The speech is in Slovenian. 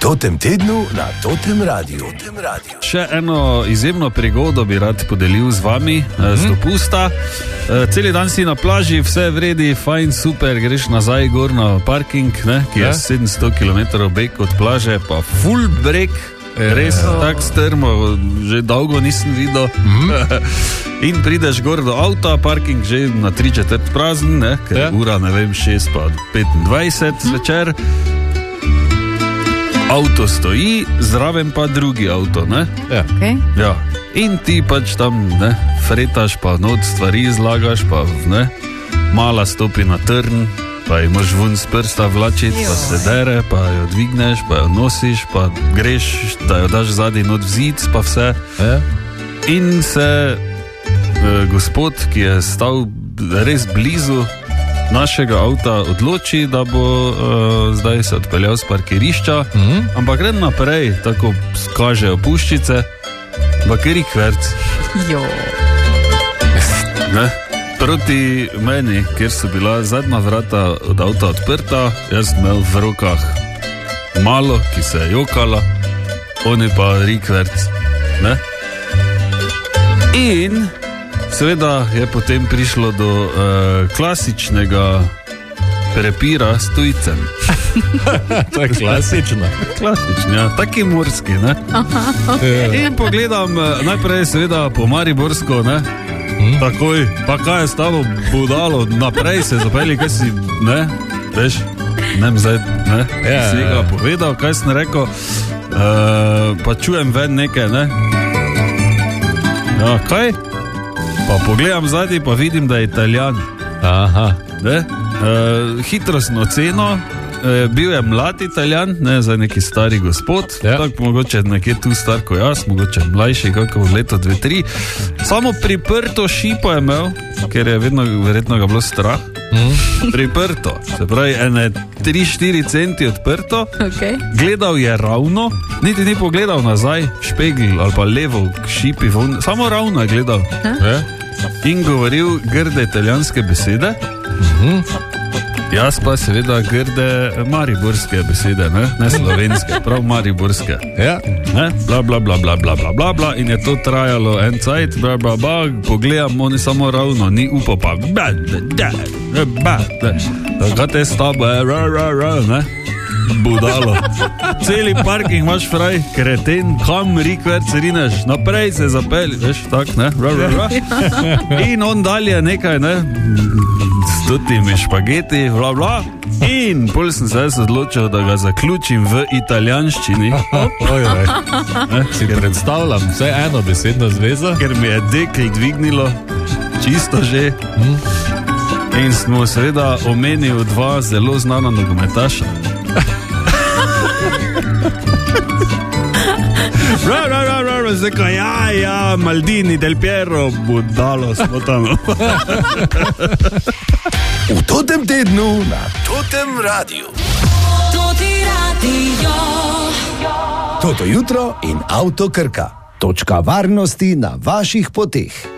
Totem tednu na Totem Radiu. Še eno izjemno prigodo bi rad podelil z vami, z dopusta. Celi dan si na plaži, vse vredi, fajn, super, greš nazaj gor na parking, ne, ki je 700 km beg od plaže, pa full break, res tak strmo, že dolgo nisem videl. In prideš gor do avta, parking že na 3/4 prazen, ne, ker ura, ne vem, 6 pa 25 zvečer. Avto stoji, zraven pa drugi avto, ne? Okay. Ja. In ti pač tam, ne, fretaš, pa not stvari izlagaš, pa, ne, mala stopi na trn, pa ji moš ven z prsta vlačiti, pa se dere, pa jo dvigneš, pa jo nosiš, pa greš, da jo daš zadnji not v zid, pa vse. In se gospod, ki je stal res blizu našega avta, odloči, da bo zdaj se odpeljal z parkirišča, ampak gre naprej, tako kažejo puščice, bakeri kverc. Proti meni, kjer so bila zadnja vrata od avta odprta, jaz imel v rokah malo, ki se je jokala, oni pa rikverc. Ne? In seveda je potem prišlo do klasičnega prepira s tujcem. To je klasično. Klasično, ja. Taki morski, ne? In pogledam najprej seveda po mariborsko, ne? Takoj, pa kaj je stalo budalo, naprej se zapeli, kaj si, ne? Veš, ne vem zdaj, ne? Si ga povedal, kaj sem rekel, pa čujem ven nekaj, ne? Ja, kaj? Pa pogledam zadnji, pa vidim, da je Italijan. Aha. Hitro sem ocenil, bil je mlad Italijan, ne, zdaj neki stari gospod, tako mogoče nekje tu star ko jaz, mogoče mlajši, kako v leto 2-3. Samo priprto šipo je imel, ker je verjetno ga bilo strah. Priprto, se pravi, 3-4 centi odprto, gledal je ravno, niti ni pogledal nazaj, špegl ali pa levo k šipi, samo ravno je gledal. In govoril grde italijanske besede, jaz pa seveda grde mariborske besede, ne slovenske, prav mariborske. Bla, bla, bla, bla, bla, bla, bla, bla, in je to trajalo en cajt, bla, bla, bla, pogledam, oni samo ravno, ni upal pa, kaj te s tabo, ne, budalo. Celi parking imaš fraj, kreten, kam rikverc rineš, naprej se zapeli, veš, tak, ne, in on dalje nekaj, ne, s totimi špageti, bla, bla, in pol sem se odločil, da ga zaključim v italijanščini. Si predstavljam vse eno besedno zvezo, ker mi je dekl dvignilo, čisto že, in smo seveda omenili dva zelo znana nogometaša. Zdaj, ja, Maldini, Del Piero, budalo smo tam. V Totem tednu na Totem Radiu. Toto jutro in Avto Krka. Točka varnosti na vaših poteh.